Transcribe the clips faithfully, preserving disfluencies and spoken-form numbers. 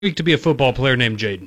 to be a football player named Jaden.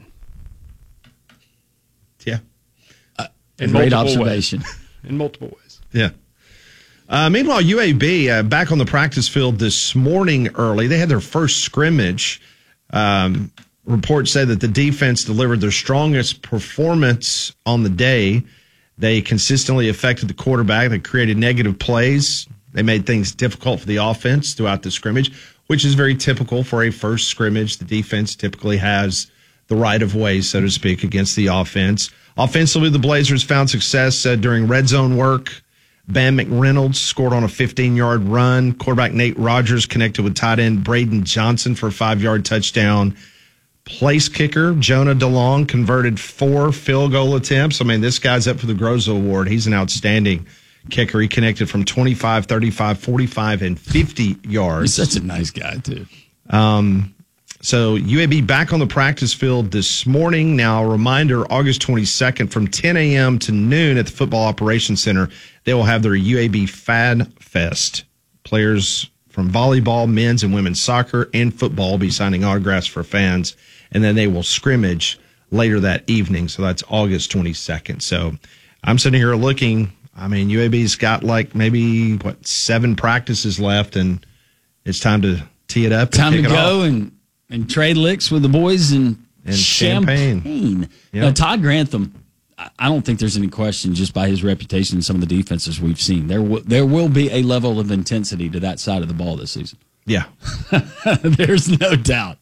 Yeah. Uh, In great multiple observation. Ways. In multiple ways. Yeah. Uh, meanwhile, U A B uh, back on the practice field this morning early. They had their first scrimmage. Um, reports say that the defense delivered their strongest performance on the day. They consistently affected the quarterback. They created negative plays. They made things difficult for the offense throughout the scrimmage, which is very typical for a first scrimmage. The defense typically has the right of way, so to speak, against the offense. Offensively, the Blazers found success uh, during red zone work. Bam McReynolds scored on a fifteen-yard run. Quarterback Nate Rogers connected with tight end Braden Johnson for a five-yard touchdown. Place kicker Jonah DeLong converted four field goal attempts. I mean, this guy's up for the Groza Award. He's an outstanding kicker. He connected from twenty-five, thirty-five, forty-five, and fifty yards. He's such a nice guy, too. Um, so U A B back on the practice field this morning. Now, a reminder, August twenty-second from ten a.m. to noon at the Football Operations Center, they will have their U A B Fan Fest. Players from volleyball, men's and women's soccer, and football will be signing autographs for fans, and then they will scrimmage later that evening. So that's August twenty-second. So I'm sitting here looking. I mean, U A B's got like maybe, what, seven practices left, and it's time to tee it up. And Time to kick it go off. and, and trade licks with the boys and, And champagne. champagne. Yep. Now, Todd Grantham, I I don't think there's any question just by his reputation and some of the defenses we've seen. There, w- there will be a level of intensity to that side of the ball this season. Yeah. There's no doubt.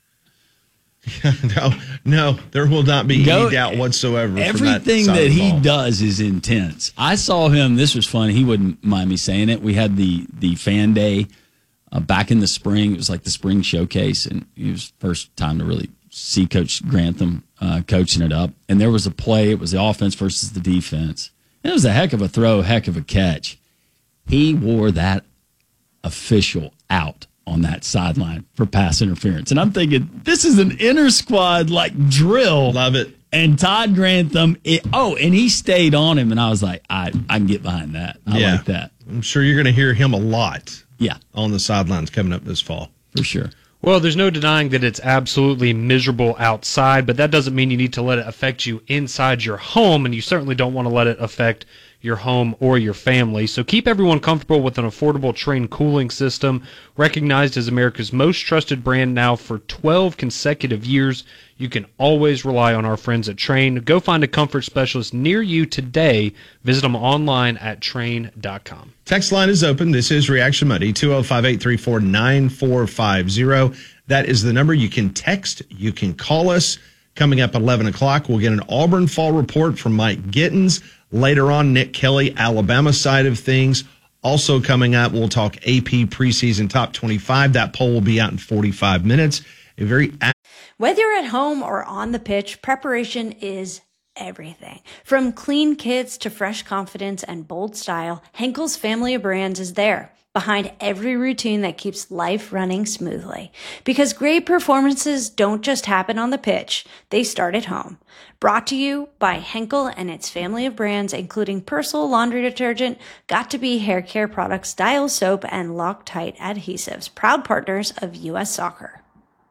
no, no, there will not be Go- any doubt whatsoever. from Everything that, side that of the he ball. does is intense. I saw him. This was fun. He wouldn't mind me saying it. We had the the fan day uh, back in the spring. It was like the spring showcase, and it was first time to really see Coach Grantham uh, coaching it up. And there was a play. It was the offense versus the defense. And it was a heck of a throw, heck of a catch. He wore that official out on that sideline for pass interference. And I'm thinking, this is an inter squad like drill. Love it. And Todd Grantham, it, oh, and he stayed on him, and I was like, I, I can get behind that. I Yeah. like that. I'm sure you're going to hear him a lot Yeah, on the sidelines coming up this fall. for sure. Well, there's no denying that it's absolutely miserable outside, but that doesn't mean you need to let it affect you inside your home, and you certainly don't want to let it affect your home or your family. So keep everyone comfortable with an affordable Trane cooling system, recognized as America's most trusted brand now for twelve consecutive years. You can always rely on our friends at Trane. Go find a comfort specialist near you today. Visit them online at Trane dot com. Text line is open. This is Reaction Monday, two oh five, eight three four, nine four five zero. That is the number. You can text. You can call us. Coming up at eleven o'clock, we'll get an Auburn Fall report from Mike Gittins. Later on, Nick Kelly, Alabama side of things. Also coming up, we'll talk A P preseason top twenty-five. That poll will be out in forty-five minutes. A very Whether you're at home or on the pitch, preparation is everything. From clean kits to fresh confidence and bold style, Henkel's family of brands is there, behind every routine that keeps life running smoothly. Because great performances don't just happen on the pitch, they start at home. Brought to you by Henkel and its family of brands, including Persil laundry detergent, Got2b hair care products, Dial soap, and Loctite adhesives, proud partners of U S Soccer.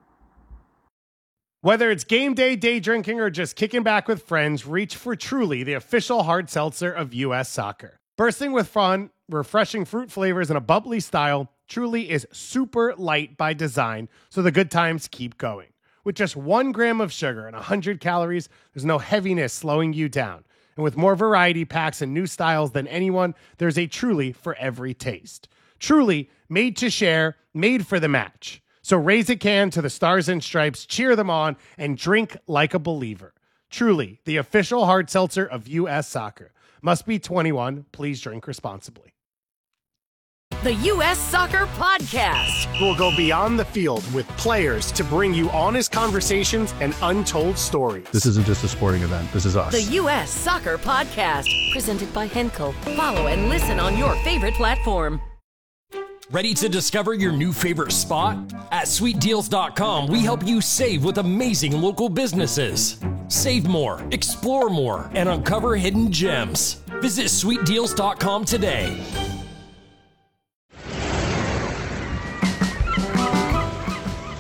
Whether it's game day, day drinking, or just kicking back with friends, reach for Truly, the official hard seltzer of U S Soccer. Bursting with fun, refreshing fruit flavors, and a bubbly style, Truly is super light by design, so the good times keep going. With just one gram of sugar and one hundred calories, there's no heaviness slowing you down. And with more variety packs and new styles than anyone, there's a Truly for every taste. Truly, made to share, made for the match. So raise a can to the Stars and Stripes, cheer them on, and drink like a believer. Truly, the official hard seltzer of U S Soccer. Must be twenty-one. Please drink responsibly. The U S Soccer Podcast. We'll go beyond the field with players to bring you honest conversations and untold stories. This isn't just a sporting event. This is us. The U S Soccer Podcast. Presented by Henkel. Follow and listen on your favorite platform. Ready to discover your new favorite spot? At sweet deals dot com, we help you save with amazing local businesses. Save more, explore more, and uncover hidden gems. Visit sweet deals dot com today.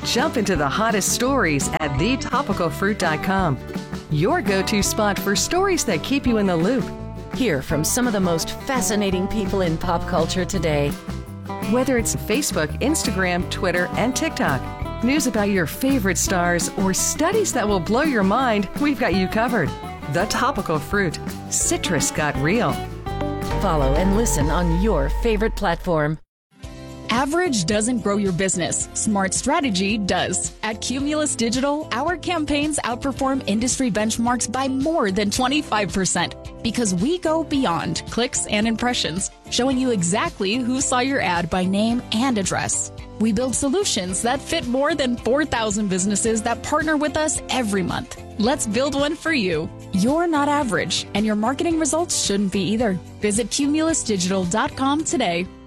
Jump into the hottest stories at the topical fruit dot com. Your go-to spot for stories that keep you in the loop. Hear from some of the most fascinating people in pop culture today. Whether it's Facebook, Instagram, Twitter, and TikTok, news about your favorite stars, or studies that will blow your mind, we've got you covered. The Topical Fruit. Citrus got real. Follow and listen on your favorite platform. Average doesn't grow your business. Smart strategy does. At Cumulus Digital, our campaigns outperform industry benchmarks by more than twenty-five percent because we go beyond clicks and impressions, showing you exactly who saw your ad by name and address. We build solutions that fit more than four thousand businesses that partner with us every month. Let's build one for you. You're not average, and your marketing results shouldn't be either. Visit cumulus digital dot com today.